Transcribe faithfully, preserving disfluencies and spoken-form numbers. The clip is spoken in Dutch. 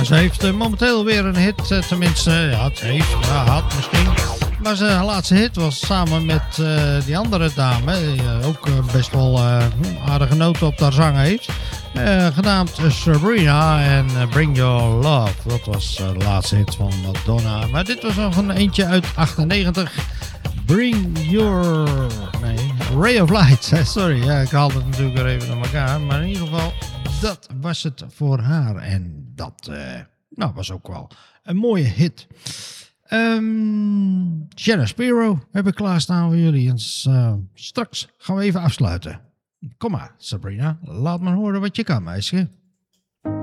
Ja, ze heeft uh, momenteel weer een hit, uh, tenminste, ja, het heeft, ja, had misschien. Maar zijn laatste hit was samen met uh, die andere dame, die uh, ook uh, best wel uh, aardige noten op haar zang heeft. Uh, genaamd uh, Sabrina en uh, Bring Your Love. Dat was uh, de laatste hit van Madonna. Maar dit was nog een eentje uit achtennegentig. Bring Your... Nee, Ray of Light. Sorry, ja, ik haalde het natuurlijk weer even naar elkaar. Maar in ieder geval, dat was het voor haar. En dat uh, nou, was ook wel een mooie hit. Um, Shanna Spiro heb ik klaarstaan voor jullie. En uh, straks gaan we even afsluiten. Kom maar, Sabrina. Laat maar horen wat je kan, meisje.